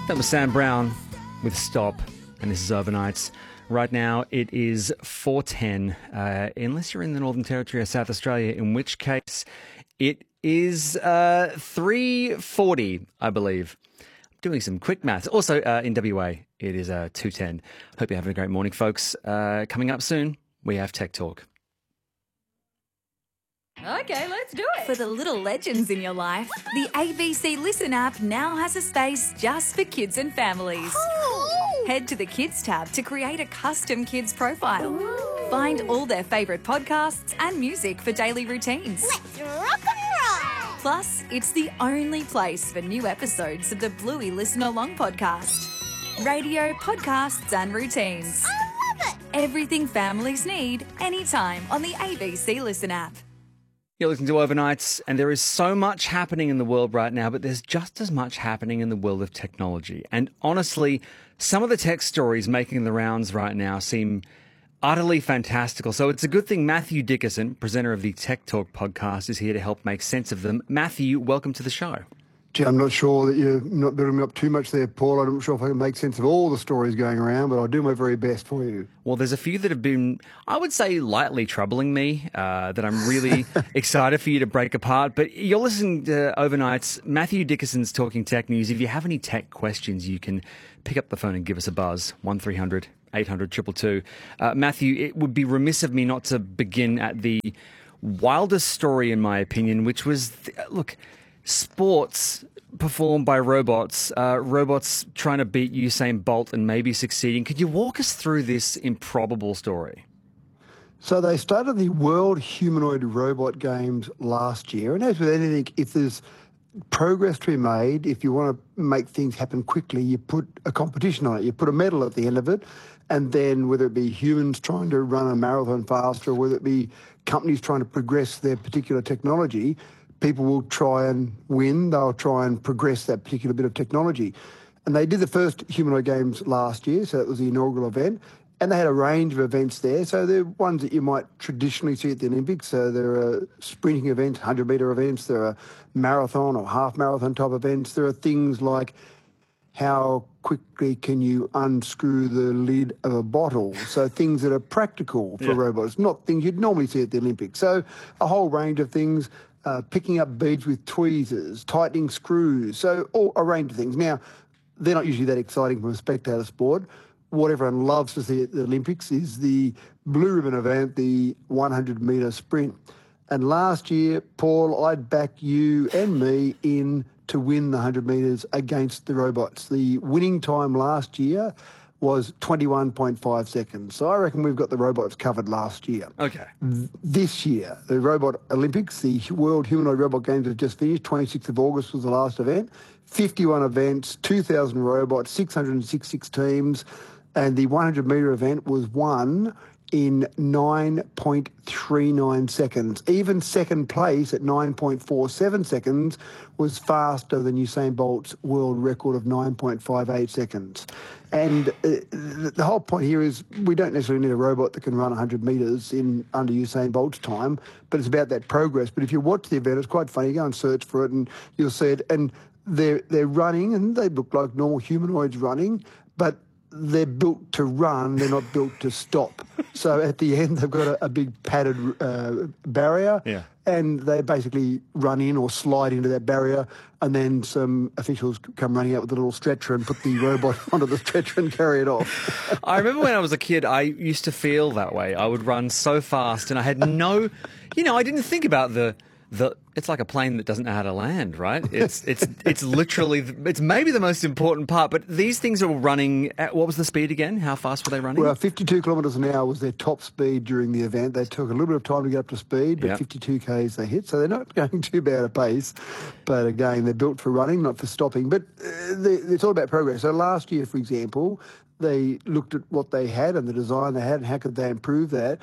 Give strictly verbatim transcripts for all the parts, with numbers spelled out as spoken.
That was Sam Brown with Stop, and this is Overnights. Right now it is four ten, uh, unless you're in the Northern Territory or South Australia, in which case it is uh, three forty, I believe. Doing some quick maths. Also, uh, in W A, it is uh, two ten. Hope you're having a great morning, folks. Uh, coming up soon, we have Tech Talk. Okay, let's do it. For the little legends in your life, the A B C Listen app now has a space just for kids and families. Oh. Head to the Kids tab to create a custom kids profile. Ooh. Find all their favourite podcasts and music for daily routines. Let's rock and roll. Plus, it's the only place for new episodes of the Bluey Listen Along podcast. Radio, podcasts and routines. I love it. Everything families need, anytime on the A B C Listen app. You're listening to Overnights, and there is so much happening in the world right now, but there's just as much happening in the world of technology. And honestly, some of the tech stories making the rounds right now seem utterly fantastical. So it's a good thing Matthew Dickerson, presenter of the Tech Talk podcast, is here to help make sense of them. Matthew, welcome to the show. Gee, I'm not sure that you're not building me up too much there, Paul. I'm not sure if I can make sense of all the stories going around, but I'll do my very best for you. Well, there's a few that have been, I would say, lightly troubling me, uh, that I'm really excited for you to break apart. But you're listening to Overnights. Matthew Dickerson's Talking Tech News. If you have any tech questions, you can pick up the phone and give us a buzz, one three hundred eight hundred two two two. Uh, Matthew, it would be remiss of me not to begin at the wildest story, in my opinion, which was, look, sports performed by robots, uh, robots trying to beat Usain Bolt and maybe succeeding. Could you walk us through this improbable story? So they started the World Humanoid Robot Games last year, and as with anything, if there's progress to be made, if you want to make things happen quickly, you put a competition on it. You put a medal at the end of it, and then whether it be humans trying to run a marathon faster, or whether it be companies trying to progress their particular technology, people will try and win. They'll try and progress that particular bit of technology. And they did the first Humanoid Games last year, so it was the inaugural event. And they had a range of events there. So they're ones that you might traditionally see at the Olympics. So there are sprinting events, hundred-metre events. There are marathon or half-marathon type events. There are things like how quickly can you unscrew the lid of a bottle? So things that are practical for yeah. robots, not things you'd normally see at the Olympics. So a whole range of things. Uh, picking up beads with tweezers, tightening screws, so all, a range of things. Now, they're not usually that exciting from a spectator sport. What everyone loves to see at the Olympics is the blue ribbon event, the hundred metre sprint. And last year, Paul, I'd back you and me in to win the one hundred metres against the robots. The winning time last year was twenty-one point five seconds. So I reckon we've got the robots covered last year. Okay. This year, the Robot Olympics, the World Humanoid Robot Games have just finished. twenty-sixth of August was the last event. fifty-one events, two thousand robots, six hundred sixty-six teams, and the hundred metre event was won in nine point three nine seconds. Even second place at nine point four seven seconds was faster than Usain Bolt's world record of nine point five eight seconds. And uh, the whole point here is we don't necessarily need a robot that can run one hundred metres in under Usain Bolt's time, but it's about that progress. But if you watch the event, it's quite funny. You go and search for it and you'll see it. And they're, they're running, and they look like normal humanoids running, but they're built to run, they're not built to stop. So at the end, they've got a, a big padded uh, barrier, yeah. and they basically run in or slide into that barrier, and then some officials come running out with a little stretcher and put the robot onto the stretcher and carry it off. I remember when I was a kid, I used to feel that way. I would run so fast, and I had no, you know, I didn't think about the... The, it's like a plane that doesn't know how to land, right? It's it's it's literally, it's maybe the most important part, but these things are running at, what was the speed again? How fast were they running? Well, fifty-two kilometres an hour was their top speed during the event. They took a little bit of time to get up to speed, but yep. fifty-two kays they hit, so they're not going too bad a pace. But again, they're built for running, not for stopping. But uh, they, it's all about progress. So last year, for example, they looked at what they had and the design they had and how could they improve that.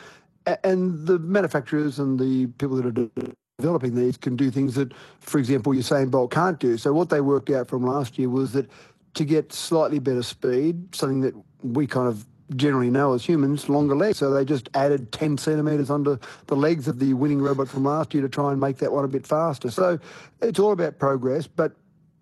And the manufacturers and the people that are developing these can do things that, for example, Usain Bolt can't do. So what they worked out from last year was that to get slightly better speed, something that we kind of generally know as humans, longer legs. So they just added ten centimetres onto the legs of the winning robot from last year to try and make that one a bit faster. So it's all about progress, but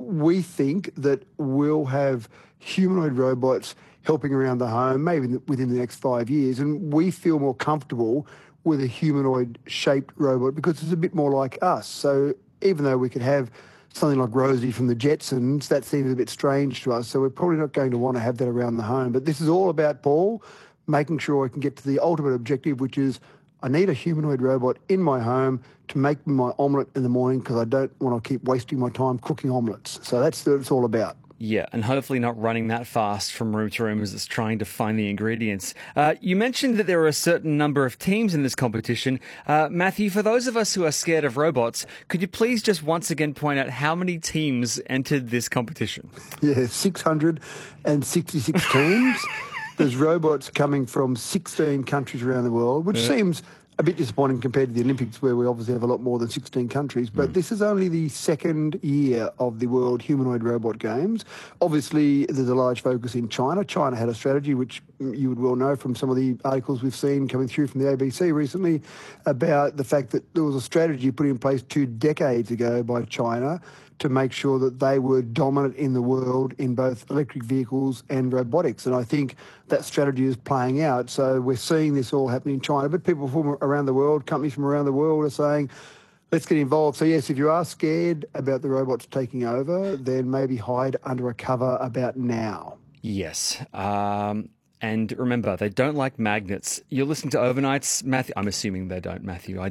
we think that we'll have humanoid robots helping around the home, maybe within the next five years, and we feel more comfortable with a humanoid-shaped robot because it's a bit more like us. So even though we could have something like Rosie from the Jetsons, that seems a bit strange to us, so we're probably not going to want to have that around the home. But this is all about, Paul, making sure I can get to the ultimate objective, which is I need a humanoid robot in my home to make me my omelette in the morning because I don't want to keep wasting my time cooking omelettes. So that's what it's all about. Yeah, and hopefully not running that fast from room to room as it's trying to find the ingredients. Uh, you mentioned that there are a certain number of teams in this competition. Uh, Matthew, for those of us who are scared of robots, could you please just once again point out how many teams entered this competition? Yeah, six hundred sixty-six teams. There's robots coming from sixteen countries around the world, which yeah. seems a bit disappointing compared to the Olympics, where we obviously have a lot more than sixteen countries. But mm. this is only the second year of the World Humanoid Robot Games. Obviously, there's a large focus in China. China had a strategy, which you would well know from some of the articles we've seen coming through from the A B C recently, about the fact that there was a strategy put in place two decades ago by China to make sure that they were dominant in the world in both electric vehicles and robotics. And I think that strategy is playing out. So we're seeing this all happening in China, but people from around the world, companies from around the world are saying, let's get involved. So yes, if you are scared about the robots taking over, then maybe hide under a cover about now. Yes. Um... And remember, they don't like magnets. You're listening to Overnights. Matthew, I'm assuming they don't, Matthew. I,